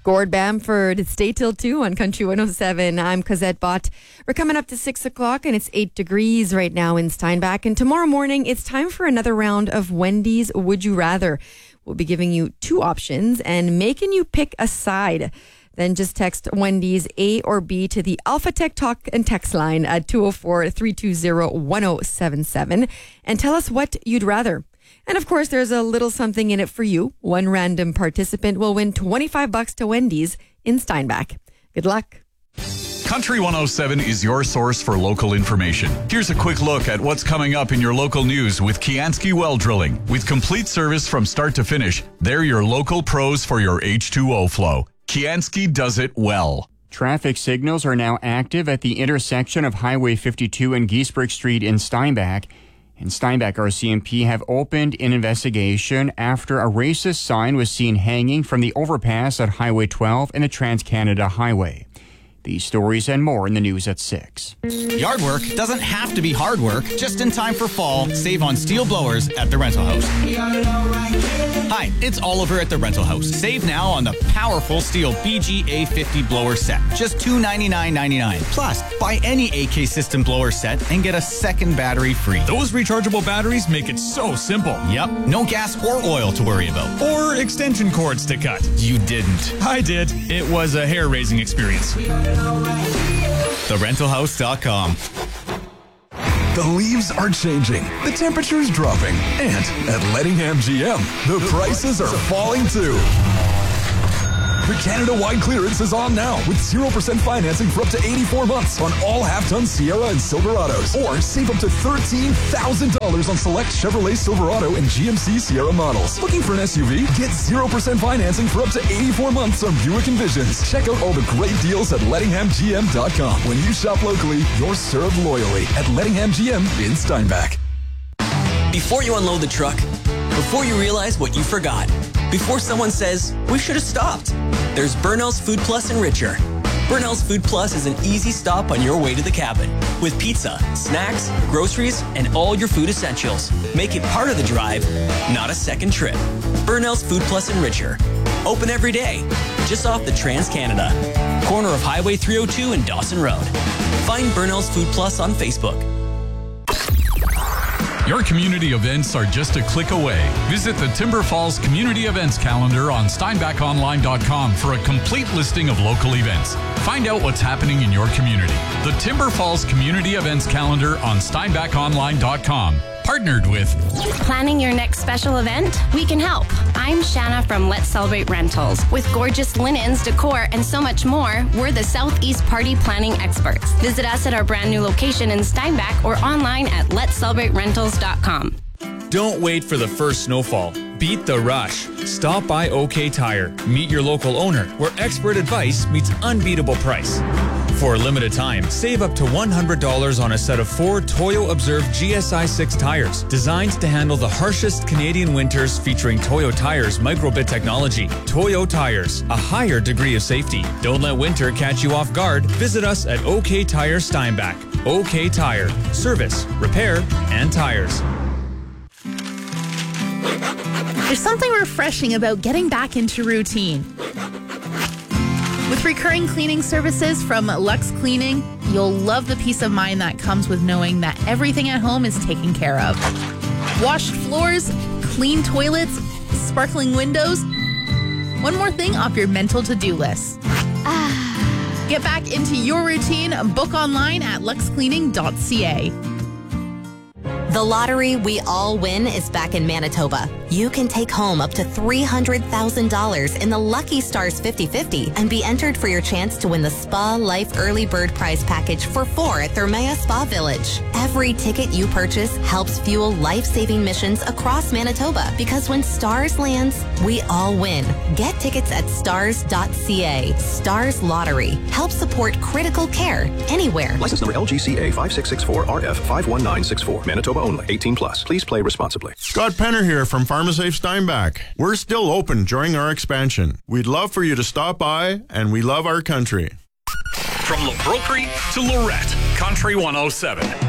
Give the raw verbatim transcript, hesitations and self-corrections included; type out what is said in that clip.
Gord Bamford. Stay till two on Country one oh seven. I'm Cosette Bott. We're coming up to six o'clock and it's eight degrees right now in Steinbach. And tomorrow morning, it's time for another round of Wendy's Would You Rather. We'll be giving you two options and making you pick a side. Then just text Wendy's A or B to the Alpha Tech Talk and Text line at two oh four, three two zero, one oh seven seven and tell us what you'd rather. And of course, there's a little something in it for you. One random participant will win twenty-five bucks to Wendy's in Steinbach. Good luck. Country one oh seven is your source for local information. Here's a quick look at what's coming up in your local news with Kianski Well Drilling. With complete service from start to finish, they're your local pros for your H two O flow. Kianski does it well. Traffic signals are now active at the intersection of Highway fifty-two and Giesbrecht Street in Steinbach. In Steinbach, R C M P have opened an investigation after a racist sign was seen hanging from the overpass at Highway twelve and the Trans-Canada Highway. These stories and more in the news at six. Yard work doesn't have to be hard work. Just in time for fall, save on steel blowers at the Rental House. Hi, it's Oliver at the Rental House. Save now on the powerful steel B G A fifty blower set. Just two hundred ninety-nine dollars and ninety-nine cents. Plus, buy any A K system blower set and get a second battery free. Those rechargeable batteries make it so simple. Yep, no gas or oil to worry about. Or extension cords to cut. You didn't. I did. It was a hair-raising experience. the rental house dot com. The leaves are changing, the temperature's dropping, and at Lettingham G M, the prices are falling too. The Canada-wide clearance is on now with zero percent financing for up to eighty-four months on all half-ton Sierra and Silverados. Or save up to thirteen thousand dollars on select Chevrolet Silverado and G M C Sierra models. Looking for an S U V? Get zero percent financing for up to eighty-four months on Buick Envisions. Check out all the great deals at Lettingham G M dot com. When you shop locally, you're served loyally at Lettingham G M in Steinbach. Before you unload the truck, before you realize what you forgot, before someone says, we should have stopped, there's Burnell's Food Plus and Richer. Burnell's Food Plus is an easy stop on your way to the cabin with pizza, snacks, groceries, and all your food essentials. Make it part of the drive, not a second trip. Burnell's Food Plus and Richer. Open every day, just off the Trans-Canada. Corner of Highway three oh two and Dawson Road. Find Burnell's Food Plus on Facebook. Your community events are just a click away. Visit the Timber Falls Community Events calendar on steinbach online dot com for a complete listing of local events. Find out what's happening in your community. The Timber Falls Community Events calendar on steinbach online dot com. Partnered with Planning your next special event? We can help. I'm Shanna from Let's Celebrate Rentals. With gorgeous linens, decor, and so much more, we're the Southeast Party Planning experts. Visit us at our brand new location in Steinbach or online at lets celebrate rentals dot com. Don't wait for the first snowfall. Beat the rush. Stop by OK Tire. Meet your local owner, where expert advice meets unbeatable price. For a limited time, save up to one hundred dollars on a set of four Toyo Observe G S I six tires, designed to handle the harshest Canadian winters, featuring Toyo Tires microbit technology. Toyo Tires, a higher degree of safety. Don't let winter catch you off guard. Visit us at OK Tire Steinbach. OK Tire. Service, repair, and tires. There's something refreshing about getting back into routine. With recurring cleaning services from Lux Cleaning, you'll love the peace of mind that comes with knowing that everything at home is taken care of. Washed floors, clean toilets, sparkling windows. One more thing off your mental to-do list. Ah. Get back into your routine. Book online at lux cleaning dot c a. The lottery we all win is back in Manitoba. You can take home up to three hundred thousand dollars in the Lucky Stars fifty fifty and be entered for your chance to win the Spa Life Early Bird Prize Package for four at Thermea Spa Village. Every ticket you purchase helps fuel life-saving missions across Manitoba, because when Stars lands, we all win. Get tickets at stars dot c a. Stars Lottery. Help support critical care anywhere. License number L G C A five six six four R F five one nine six four. Manitoba only. eighteen plus. Please play responsibly. Scott Penner here from PharmaSafe Steinbach. We're still open during our expansion. We'd love for you to stop by, and we love our country. From La Broquerie to Lorette, Country one oh seven.